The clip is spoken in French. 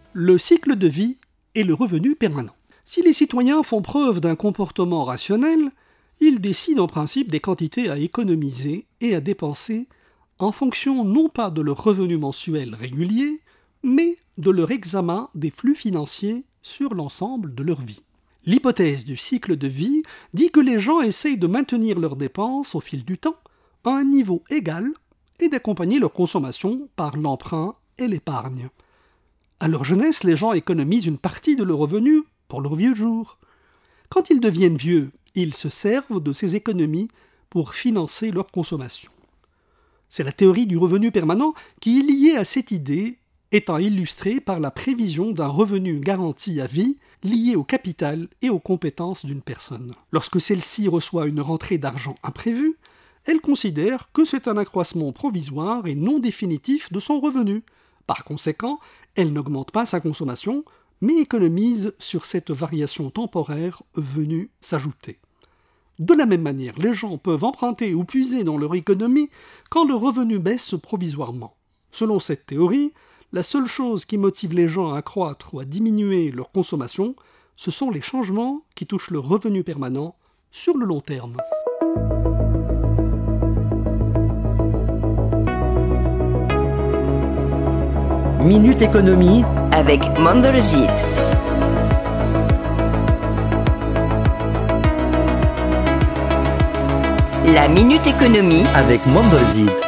le cycle de vie et le revenu permanent. Si les citoyens font preuve d'un comportement rationnel, ils décident en principe des quantités à économiser et à dépenser en fonction non pas de leur revenu mensuel régulier, mais de leur examen des flux financiers sur l'ensemble de leur vie. L'hypothèse du cycle de vie dit que les gens essayent de maintenir leurs dépenses au fil du temps à un niveau égal et d'accompagner leur consommation par l'emprunt et l'épargne. À leur jeunesse, les gens économisent une partie de leurs revenus pour leurs vieux jours. Quand ils deviennent vieux, ils se servent de ces économies pour financer leur consommation. C'est la théorie du revenu permanent qui est liée à cette idée, étant illustrée par la prévision d'un revenu garanti à vie lié au capital et aux compétences d'une personne. Lorsque celle-ci reçoit une rentrée d'argent imprévue, elle considère que c'est un accroissement provisoire et non définitif de son revenu. Par conséquent, elle n'augmente pas sa consommation, mais économise sur cette variation temporaire venue s'ajouter. De la même manière, les gens peuvent emprunter ou puiser dans leur économie quand le revenu baisse provisoirement. Selon cette théorie, la seule chose qui motive les gens à accroître ou à diminuer leur consommation, ce sont les changements qui touchent le revenu permanent sur le long terme. Minute Économie avec Mondelez. La Minute Économie avec Mondelez.